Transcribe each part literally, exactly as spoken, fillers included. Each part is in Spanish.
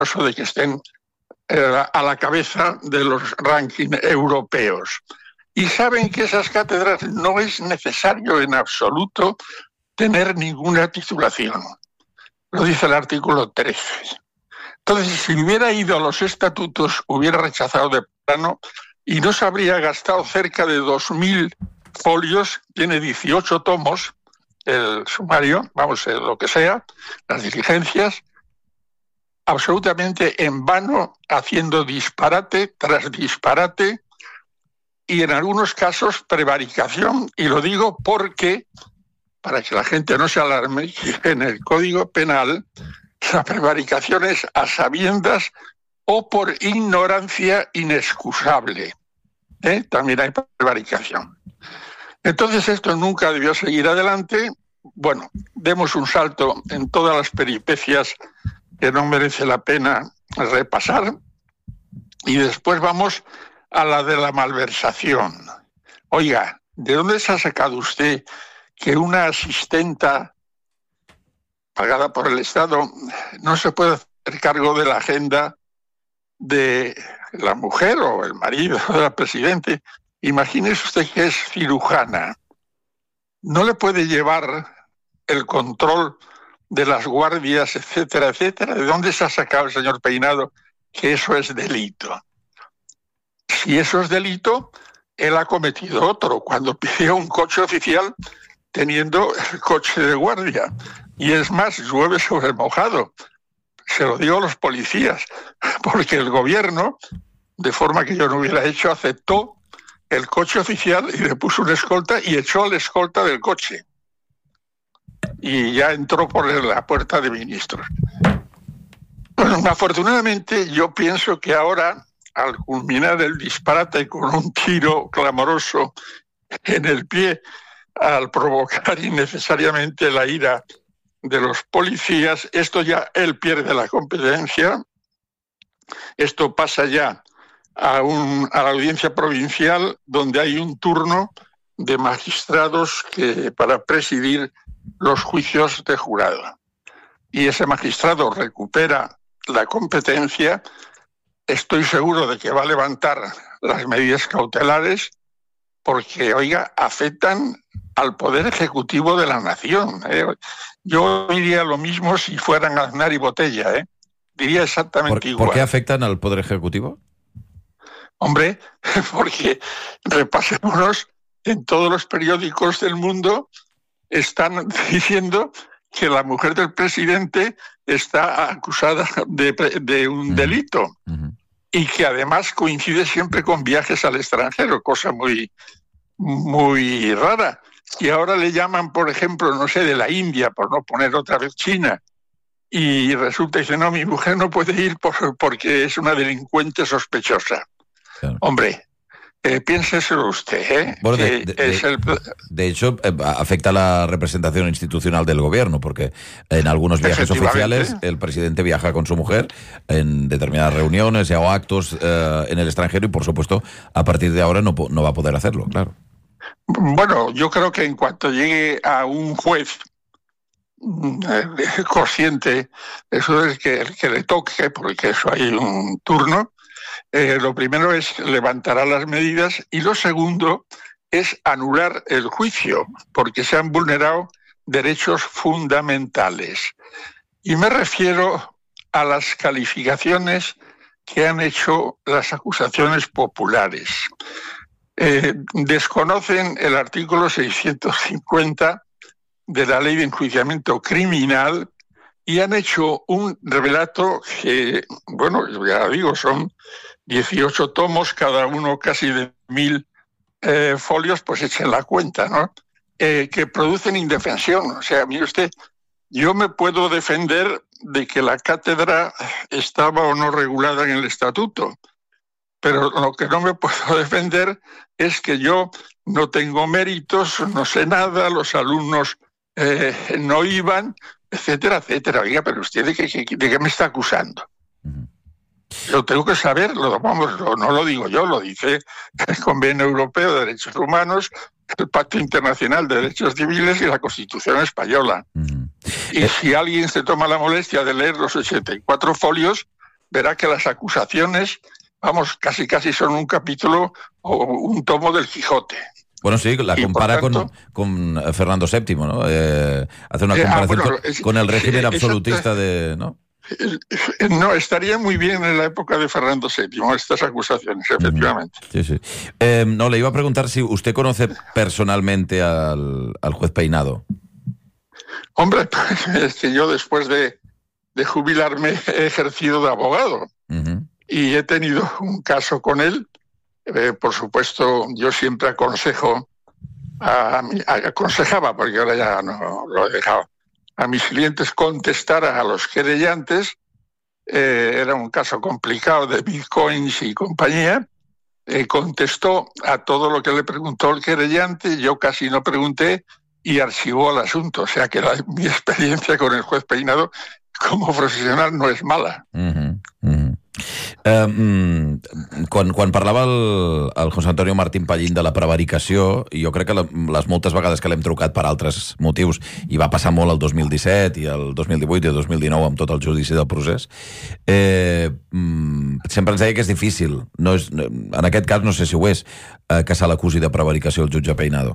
de que estén eh, a la cabeza de los rankings europeos. Y saben que esas cátedras no es necesario en absoluto tener ninguna titulación. Lo dice el artículo trece. Entonces, si hubiera ido a los estatutos, hubiera rechazado de plano y no se habría gastado cerca de dos mil folios, tiene dieciocho tomos, el sumario, vamos, lo que sea, las diligencias, absolutamente en vano, haciendo disparate tras disparate y en algunos casos prevaricación, y lo digo porque, para que la gente no se alarme, en el Código Penal la prevaricación es a sabiendas o por ignorancia inexcusable. ¿Eh? También hay prevaricación. Entonces esto nunca debió seguir adelante. Bueno, demos un salto en todas las peripecias que no merece la pena repasar y después vamos a la de la malversación. Oiga, ¿de dónde se ha sacado usted que una asistenta pagada por el Estado no se puede hacer cargo de la agenda de la mujer o el marido del presidente? Imagínese usted que es cirujana. No le puede llevar el control de las guardias, etcétera, etcétera. ¿De dónde se ha sacado el señor Peinado que eso es delito? Si eso es delito, él ha cometido otro, cuando pidió un coche oficial teniendo el coche de guardia. Y es más, llueve sobre mojado. Se lo digo a los policías, porque el gobierno, de forma que yo no hubiera hecho, aceptó el coche oficial y le puso una escolta y echó la escolta del coche. Y ya entró por la puerta de ministros. Bueno, afortunadamente yo pienso que ahora, al culminar el disparate con un tiro clamoroso en el pie, al provocar innecesariamente la ira de los policías, esto ya él pierde la competencia, esto pasa ya a, un, a la audiencia provincial, donde hay un turno de magistrados que, para presidir los juicios de jurado. Y ese magistrado recupera la competencia, estoy seguro de que va a levantar las medidas cautelares, porque, oiga, afectan al Poder Ejecutivo de la Nación. ¿eh? Yo diría lo mismo si fueran Aznar y Botella, ¿eh? Diría exactamente ¿Por, igual. ¿Por qué afectan al Poder Ejecutivo? Hombre, porque repasémonos, en todos los periódicos del mundo están diciendo que la mujer del presidente está acusada de, de un uh-huh. delito. Uh-huh. Y que además coincide siempre con viajes al extranjero, cosa muy, muy rara. Y ahora le llaman, por ejemplo, no sé, de la India, por no poner otra vez China, y resulta que dice, no, mi mujer no puede ir por, porque es una delincuente sospechosa. Claro. Hombre, eh, piénseselo usted, ¿eh? Bueno, de, de, es de, el... de hecho, eh, afecta la representación institucional del gobierno, porque en algunos viajes oficiales el presidente viaja con su mujer en determinadas reuniones o actos eh, en el extranjero y, por supuesto, a partir de ahora no, no va a poder hacerlo, claro. Bueno, yo creo que en cuanto llegue a un juez eh, consciente, eso es que, que le toque, porque eso hay un turno, Eh, lo primero es levantar las medidas y lo segundo es anular el juicio, porque se han vulnerado derechos fundamentales. Y me refiero a las calificaciones que han hecho las acusaciones populares. Eh, desconocen el artículo seiscientos cincuenta de la Ley de Enjuiciamiento Criminal y han hecho un relato que, bueno, ya digo, son dieciocho tomos, cada uno casi de mil eh, folios, pues echen la cuenta, ¿no? Eh, que producen indefensión. O sea, mire usted, yo me puedo defender de que la cátedra estaba o no regulada en el estatuto, pero lo que no me puedo defender es que yo no tengo méritos, no sé nada, los alumnos eh, no iban, etcétera, etcétera. Oiga, pero usted, ¿de qué, de qué me está acusando? Uh-huh. Yo tengo que saberlo, vamos, no lo digo yo, lo dice el Convenio Europeo de Derechos Humanos, el Pacto Internacional de Derechos Civiles y la Constitución Española. Uh-huh. Y eh. si alguien se toma la molestia de leer los ochenta y cuatro folios, verá que las acusaciones, vamos, casi casi son un capítulo o un tomo del Quijote. Bueno, sí, la y compara tanto, con, con Fernando séptimo, ¿no? Eh, hace una comparación eh, ah, bueno, con, es, con el régimen absolutista de... ¿no? No, estaría muy bien en la época de Fernando séptimo estas acusaciones, efectivamente. Sí, sí. Eh, no, le iba a preguntar si usted conoce personalmente al, al juez Peinado. Hombre, pues, es que yo después de, de jubilarme he ejercido de abogado uh-huh. y he tenido un caso con él. Eh, por supuesto, yo siempre aconsejo, a, a, aconsejaba, porque ahora ya no lo he dejado, a mis clientes contestar a los querellantes. Eh, era un caso complicado de bitcoins y compañía. Eh, contestó a todo lo que le preguntó el querellante, yo casi no pregunté y archivó el asunto. O sea que la, mi experiencia con el juez Peinado como professional no és mala. Uh-huh, uh-huh. Uh, quan, quan parlava el, el José Antonio Martín Pallín de la prevaricació, jo crec que la, les moltes vegades que l'hem trucat per altres motius, i va passar molt el dos mil disset i el dos mil divuit i el dos mil dinou amb tot el judici del procés, eh, sempre ens deia que és difícil. No és, en aquest cas no sé si ho és, eh, que se l'acusi de prevaricació el jutge Peinado.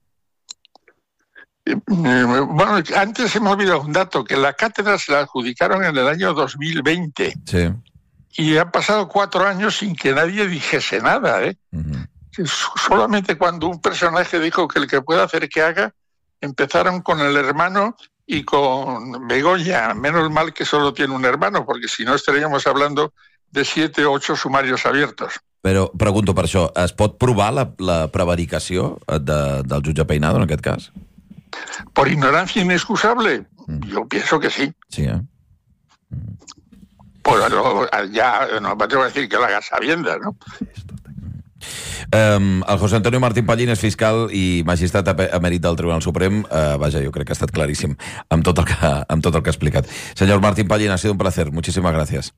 Bueno, antes se me ha olvidado un dato, que la cátedra se la adjudicaron en el año dos mil veinte. Sí. Y han pasado cuatro años sin que nadie dijese nada, ¿eh? Uh-huh. Solamente cuando un personaje dijo que el que pueda hacer que haga, empezaron con el hermano y con Begoña. Menos mal que solo tiene un hermano, porque si no estaríamos hablando de siete o ocho sumarios abiertos. Però pregunto per això, es pot provar la, la prevaricació de, del jutge Peinado en aquest cas? ¿Por ignorancia inexcusable? Mm. Yo pienso que sí. Sí, ¿eh? Mm. Pues no, ya no me atrevo a decir que lo haga sabiendas, ¿no? Um, el José Antonio Martín Pallín és fiscal i magistrat emèrit del Tribunal Suprem. Uh, vaja, jo crec que ha estat claríssim amb tot el que, amb tot el que ha explicat. Señor Martín Pallín, ha sido un placer. Muchísimas gracias.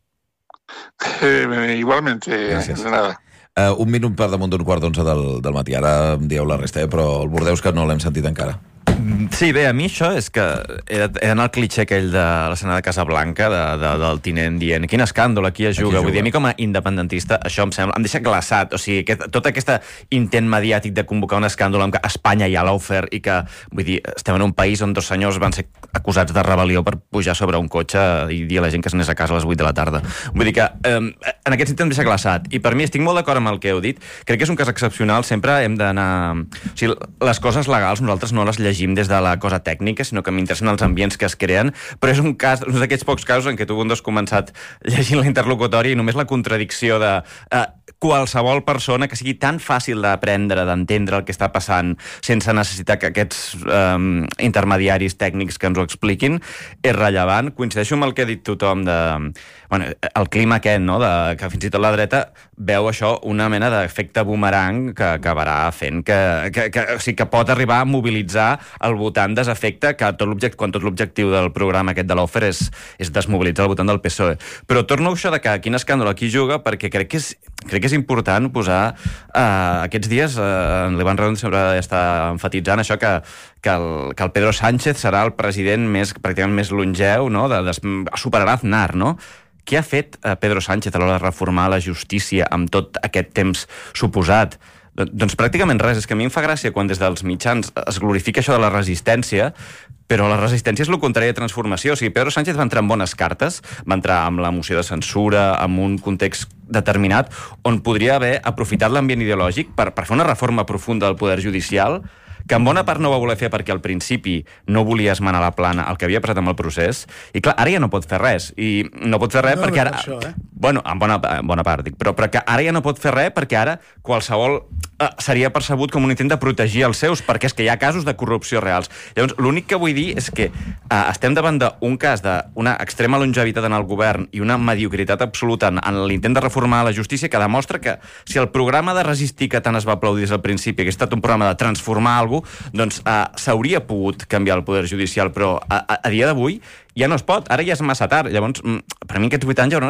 Eh, igualmente, gracias. De nada. Uh, un minut per damunt d'un quart d'onze del, del matí. Ara em dieu la resta, eh? Però el Bordeus que no l'hem sentit encara. Sí, bé, a mi això és que era, era el clitxé aquell de l'escena de Casablanca, de, de, del tinent dient quin escàndol, aquí es juga. Aquí Vull dir, a mi com a independentista això em sembla, em deixa glaçat. O sigui, aquest, tot aquest intent mediàtic de convocar un escàndol en què Espanya hi ha l'Aufer i que, vull dir, estem en un país on dos senyors van ser acusats de rebel·lió per pujar sobre un cotxe i dir a la gent que s'anés a casa a les vuit de la tarda. Vull dir que eh, en aquest sentit em deixa glaçat. I per mi estic molt d'acord amb el que heu dit. Crec que és un cas excepcional. Sempre hem d'anar... O sigui, les coses legals nosaltres no les llegim des de la cosa tècnica, sinó que m'interessen els ambients que es creen, però és un cas, un d'aquests pocs casos en què tu un dos començat llegint la interlocutòria i només la contradicció de eh, qualsevol persona que sigui tan fàcil d'aprendre, d'entendre el que està passant sense necessitar que aquests eh, intermediaris tècnics que ens ho expliquin, és rellevant. Coincideixo amb el que ha dit tothom de... Bueno, el clima aquest, no?, de, que fins i tot la dreta veu això una mena d'efecte boomerang que acabarà fent que, que, que, o sigui, que pot arribar a mobilitzar el votant desafecte, que tot l'objectiu, quan tot l'objectiu del programa aquest de l'Aufer és, és desmobilitzar el votant del P S O E. Però torno a això de que quin escàndol aquí juga, perquè crec que és, crec que és important posar eh, aquests dies, eh, en l'Ivan Redondo sempre està enfatitzant això que, que, el, que el Pedro Sánchez serà el president més, pràcticament més longeu, no?, de, de, superarà Aznar, no? Què ha fet Pedro Sánchez a l'hora de reformar la justícia amb tot aquest temps suposat? Doncs pràcticament res. És que a mi em fa gràcia quan des dels mitjans es glorifica això de la resistència, però la resistència és el contrari de transformació. O sigui, Pedro Sánchez va entrar amb bones cartes, va entrar amb la moció de censura, amb un context determinat, on podria haver aprofitat l'ambient ideològic per, per fer una reforma profunda del poder judicial, que en bona part no va voler fer perquè al principi no volia esmenar la plana el que havia passat amb el procés, i clar, ara ja no pot fer res, i no pot fer res no, perquè ara... Això, eh? Bueno, en bona, en bona part, dic, però, però que ara ja no pot fer res perquè ara qualsevol eh, seria percebut com un intent de protegir els seus, perquè és que hi ha casos de corrupció reals. Llavors, l'únic que vull dir és que eh, estem davant d'un cas d'una extrema longevitat en el govern i una mediocritat absoluta en, en l'intent de reformar la justícia que demostra que si el programa de resistir que tant es va aplaudir des del principi hagués estat un programa de transformar alguna cosa, doncs uh, s'hauria pogut canviar el poder judicial, però a, a, a dia d'avui ja no es pot, ara ja és massa tard. Llavors, per mi aquests vuit anys hauran estat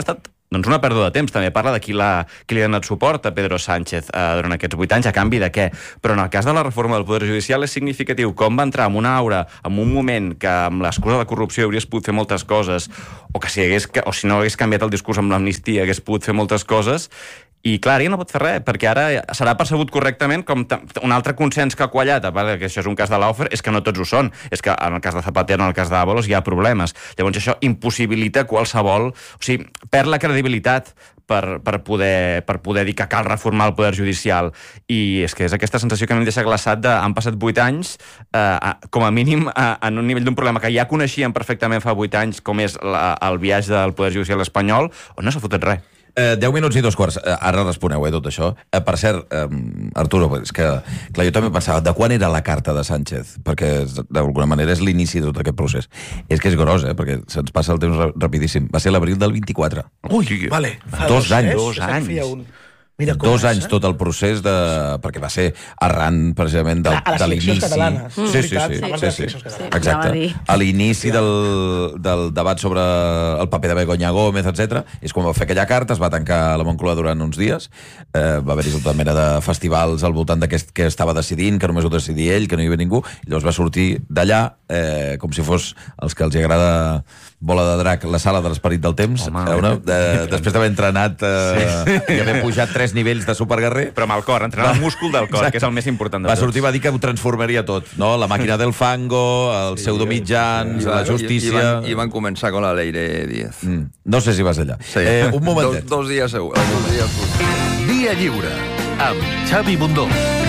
doncs una pèrdua de temps. També parla de qui, la, qui li ha donat suport a Pedro Sánchez eh, durant aquests vuit anys, a canvi de què. Però en el cas de la reforma del Poder Judicial és significatiu com va entrar en una aura, en un moment que amb l'excusa de la corrupció hauries pogut fer moltes coses, o que si, hagués, o si no hagués canviat el discurs amb l'amnistia hagués pogut fer moltes coses, i clar, ja no pot fer res, perquè ara serà percebut correctament com un altre consens que ha quallat, a part que això és un cas de l'Aufer, és que no tots ho són, és que en el cas de Zapatero, en el cas d'Ábalos, hi ha problemes. Llavors això impossibilita qualsevol... O sigui, perd la credibilitat per, per, poder, per poder dir que cal reformar el Poder Judicial. I és que és aquesta sensació que a mi em deixa glaçat de... Han passat vuit anys, eh, com a mínim, eh, en un nivell d'un problema que ja coneixíem perfectament fa vuit anys, com és la, el viatge del Poder Judicial espanyol, on no s'ha fotut res. Eh, deu minuts i dos quarts. Eh, ara responeu, eh, tot això. Eh, per cert, eh, Arturo, és que, clar, jo també pensava, de quan era la carta de Sánchez? Perquè, d'alguna manera, és l'inici de tot aquest procés. És que és gros, eh, perquè se'ns passa el temps rapidíssim. Va ser l'abril del vint-i-quatre. Ui, vale. Dos anys. Dos anys. Mira dos és, anys eh? tot el procés de... perquè va ser arran precisament del, a les de l'inici. catalanes. Sí, sí, sí, sí, sí, sí, sí. Exacte. A l'inici del, del debat sobre el paper de Begoña Gómez, etcètera, és quan va fer aquella carta, es va tancar a la Moncloa durant uns dies, eh, va haver-hi tota mena de festivals al voltant de què, què estava decidint, que només ho decidia ell, que no hi havia ningú, i llavors va sortir d'allà, eh, com si fos els que els agrada Bola de Drac, la sala de l'esperit del temps, Home, eh, una, de, després d'haver entrenat eh, sí. i haver pujat tres nivells de superguerrer. Però amb el cor, entrenar el múscul del cor, exacte, que és el més important de va tots. Va sortir, va dir que ho transformaria tot, no? La màquina del fango, el sí, pseudomitjans, la justícia... I, i, van, I van començar con la Leire Díez. Mm. No sé si vas allà. Sí. Eh, un momentet. Dos, dos dies segur. Dos dies. Via Lliure, amb Xavi Bundó.